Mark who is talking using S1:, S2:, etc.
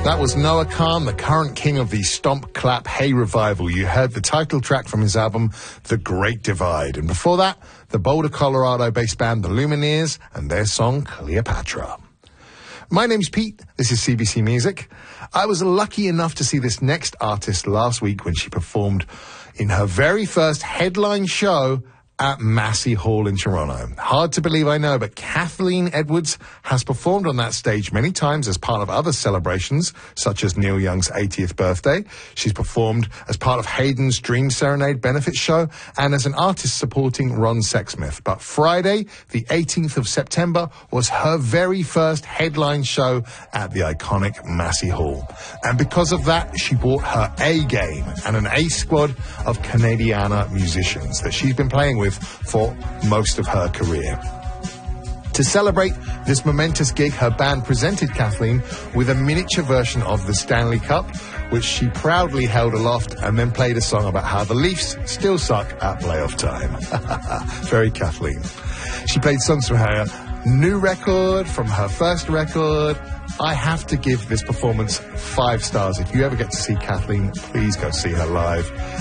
S1: That was Noah Kahan, the current king of the Stomp Clap Hey revival. You heard the title track from his album, The Great Divide. And before that, the Boulder, Colorado-based band The Lumineers and their song Cleopatra. My name's Pete. This is CBC Music. I was lucky enough to see this next artist last week when she performed in her very first headline show at Massey Hall in Toronto. Hard to believe, I know, but Kathleen Edwards has performed on that stage many times as part of other celebrations, such as Neil Young's 80th birthday. She's performed as part of Hayden's Dream Serenade benefit show and as an artist supporting Ron Sexsmith. But Friday, the 18th of September, was her very first headline show at the iconic Massey Hall. And because of that, she brought her A game and an A squad of Canadiana musicians that she's been playing with for most of her career. To celebrate this momentous gig, her band presented Kathleen with a miniature version of the Stanley Cup, which she proudly held aloft and then played a song about how the Leafs still suck at playoff time. Very Kathleen. She played songs from her new record, from her first record. I have to give this performance 5 stars. If you ever get to see Kathleen, please go see her live.